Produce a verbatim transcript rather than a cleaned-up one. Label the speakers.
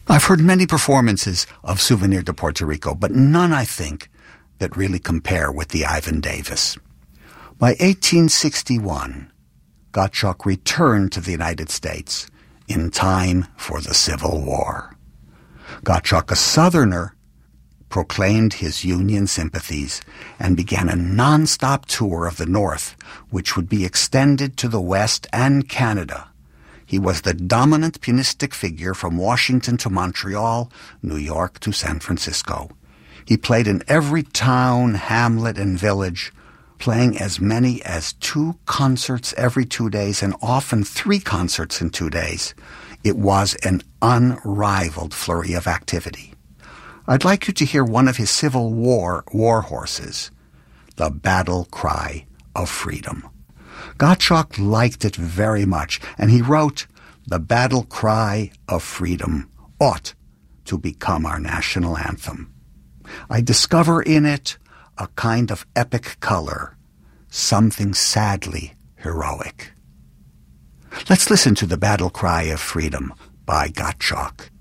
Speaker 1: I've heard many performances of Souvenir de Puerto Rico, but none, I think, that really compare with the Ivan Davis. By eighteen sixty-one, Gottschalk returned to the United States in time for the Civil War. Gottschalk, a Southerner, proclaimed his Union sympathies and began a non-stop tour of the North, which would be extended to the West and Canada. He was the dominant punistic figure from Washington to Montreal, New York to San Francisco. He played in every town, hamlet, and village, playing as many as two concerts every two days and often three concerts in two days. It was an unrivaled flurry of activity. I'd like you to hear one of his Civil War war horses, the Battle Cry of Freedom. Gottschalk liked it very much, and he wrote, "The Battle Cry of Freedom ought to become our national anthem. I discover in it a kind of epic color, something sadly heroic." Let's listen to The Battle Cry of Freedom by Gottschalk.